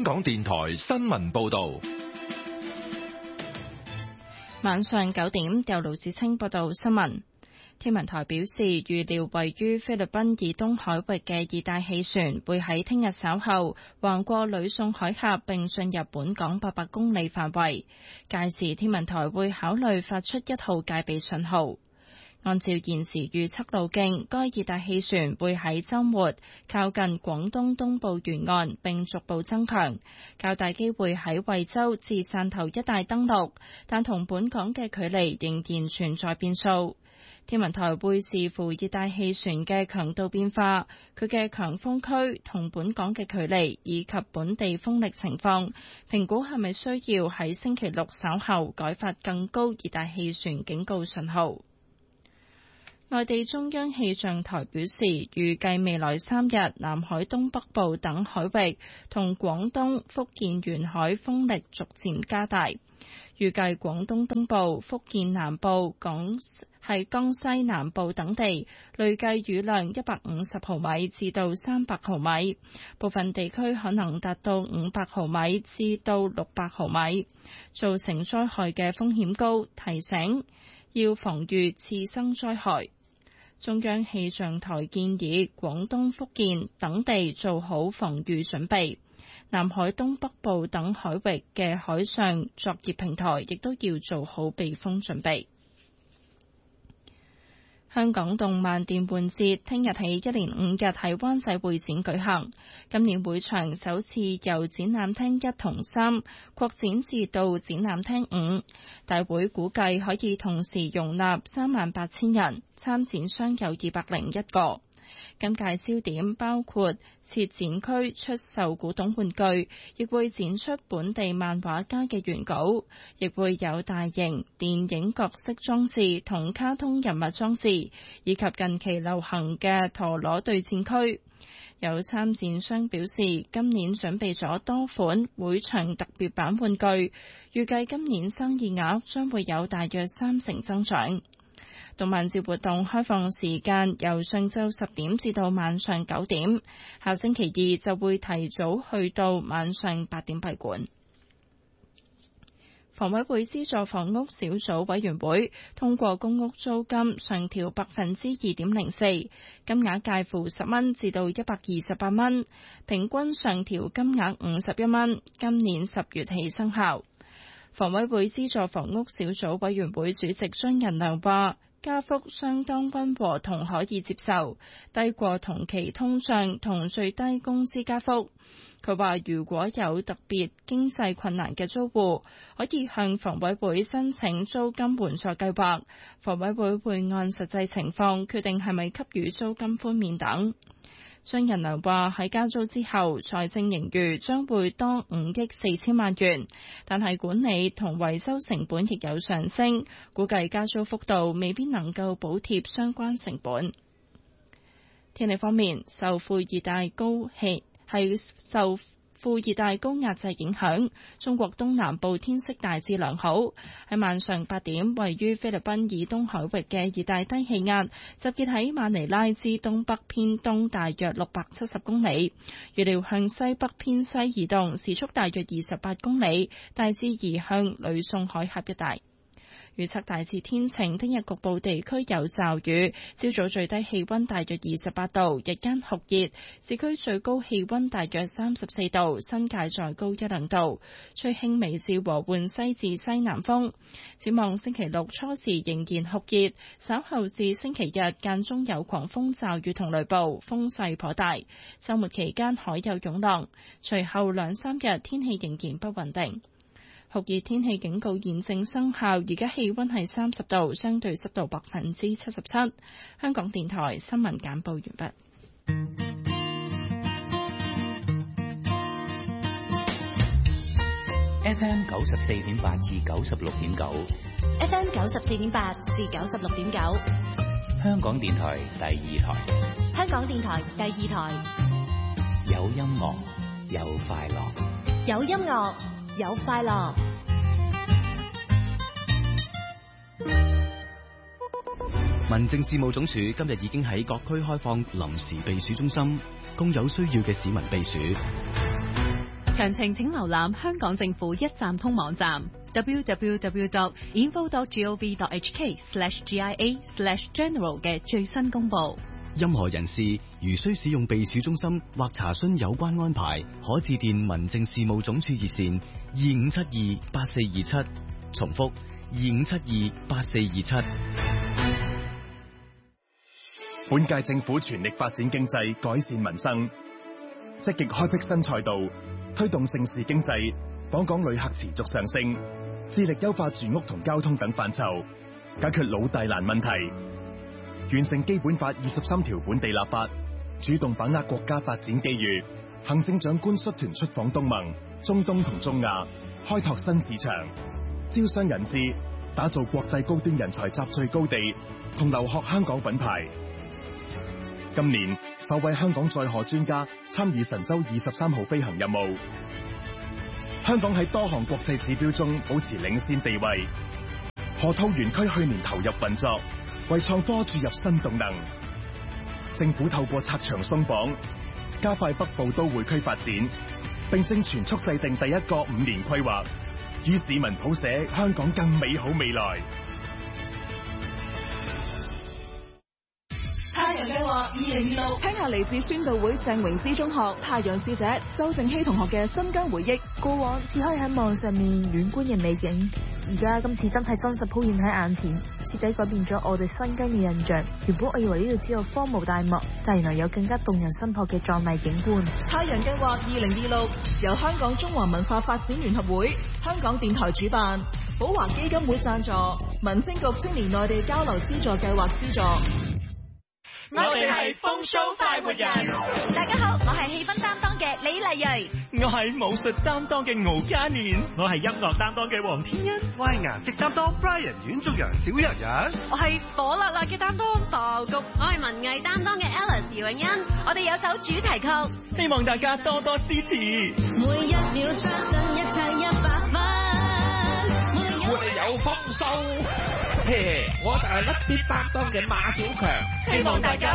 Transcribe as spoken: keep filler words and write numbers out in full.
香港電台新聞報道。 晚上九點，由盧子清報道新聞。天文台表示，預料位於菲律賓以東海域嘅熱帶氣旋會喺聽日稍後橫過呂宋海峽並進入本港八百公里範圍，屆時天文台會考慮發出一號戒備信號。按照現時預測路徑，該熱帶氣旋會喺週末靠近廣東東部沿岸並逐步增強，較大機會喺惠州至汕頭一帶登陸，但同本港嘅距離仍然存在變數。天文台會視乎熱帶氣旋嘅強度變化、佢嘅強風區同本港嘅距離以及本地風力情況，評估係咪需要喺星期六稍後改發更高熱帶氣旋警告信號。內地中央氣象台表示，預計未來三日南海東北部等海域同廣東、福建沿海風力逐漸加大。預計廣東東部、福建南部、港係江西南部等地累計雨量一百五十毫米至到三百毫米，部分地區可能達到五百毫米至到六百毫米，造成災害嘅風險高，提醒要防禦次生災害。中央氣象台建議廣東、福建等地做好防禦準備，南海東北部等海域嘅海上作業平台亦都要做好避風準備。香港動漫電玩節聽日起一連五日喺灣仔會展舉行，今年會場首次由展覽廳一同三擴展至到展覽廳五，大會估計可以同時容納三萬八千人，參展商有二百零一個。今屆焦點包括設展區出售古董玩具，亦會展出本地漫畫家嘅原稿，亦會有大型電影角色裝置同卡通人物裝置，以及近期流行嘅陀螺對戰區。有參展商表示，今年準備咗多款會場特別版玩具，預計今年生意額將會有大約三成增長。動漫節活動開放時間由上晝十點至到晚上九點，下星期二就會提早去到晚上八點閉館。房委會資助房屋小組委員會通過公屋租金上調百分之二點零四，金額介乎十蚊至到一百二十八蚊，平均上調金額五十一蚊，今年十月起生效。房委會資助房屋小組委員會主席張仁良話，加幅相當溫和同可以接受，低過同期通脹同最低工資加幅。佢話如果有特別經濟困難嘅租戶，可以向房委會申請租金援助計劃，房委會會按實際情況決定係咪給予租金寬免等。張仁良話喺加租之後，財政盈餘將會多五億四千萬元，但係管理同維修成本亦有上升，估計加租幅度未必能夠補貼相關成本。天氣方面，受副熱帶高氣係受副熱帶高壓脊影響，中國東南部天色大致良好。喺晚上八點，位於菲律賓以東海域嘅熱帶低氣壓集結喺馬尼拉之東北偏東大約六百七十公里，預料向西北偏西移動，時速大約二十八公里，大致移向呂宋海峽一帶。預測大致天晴，聽日局部地區有驟雨，朝早最低氣溫大約二十八度，日間酷熱，市區最高氣溫大約三十四度，新界再高一兩度，吹輕微至和緩西至西南風。展望星期六初時仍然酷熱，稍後至星期日間中有狂風驟雨同雷暴，風勢頗大。週末期間海有湧浪，隨後兩三日天氣仍然不穩定。酷熱天氣警告現正生效，而家氣溫係三十度，相對濕度百分之七十七。香港電台新聞簡報完畢。 F M 九十四點八至九十六點九 ，F M 九十四點八至九十六點九， 香港電台第二台， 香港電台第二台， 有音樂，有快樂， 有音樂。有快樂。 民政事務總署今日已經喺各區開放臨時避暑中心，供有需要嘅市民避暑。 詳情請瀏覽香港政府一站通網站 double-u double-u double-u dot info dot gov dot h k slash G I A slash general 嘅最新公佈。 任何人士如需使用避暑中心或查詢有關安排，可致電民政事務總署熱線二五七二八四二七，重複二五七二八四二七。 本屆政府全力發展經濟，改善民生，積極開闢新賽道，推動盛事經濟，訪港旅客持續上升，致力優化住屋同交通等範疇，解決老大難問題，完成基本法二十三條本地立法，主動把握國家發展機遇。行政長官率團出訪東盟、中東同中亞，開拓新市場，招商引資，打造國際高端人才集聚高地，同留學香港品牌。今年首位香港載荷專家參與神舟二十三號飛行任務，香港喺多項國際指標中保持領先地位。河套園區去年投入運作，為創科注入新動能。政府透過拆牆鬆綁，加快北部都會區發展，並正全速制定第一個五年規劃，與市民譜寫香港更美好未來。 太陽計劃二零二六，聽下嚟自宣道會鄭榮之中學太陽師姐周正熙同學嘅新疆回憶。 過往只可以喺網上面遠觀人美景，而家今次真係真實鋪現喺眼前，徹底改變咗我對新疆嘅印象。原本我以為呢度只有荒蕪大漠，但原來有更加動人心魄嘅壯麗景觀。 太陽計劃二零二六由香港中華文化發展聯合會、香港電台主辦，寶華基金會贊助，民政局青年內地交流資助計劃資助。 我哋係風騷快活人。 大家好，我係氣氛擔當嘅李麗蕊。 我係武術擔當嘅敖嘉年。我係音樂擔當嘅黃天恩。我係顏值擔當 Brian 阮竹陽小日日。 我係火辣辣嘅擔當爆谷。我係文藝擔當嘅 Alice 姚永欣。我哋有首主題曲， 希望大家多多支持。 每一秒相信一切一百分。 我哋有豐收。嘿，我就係甩啲擔當嘅馬小強， 希望大家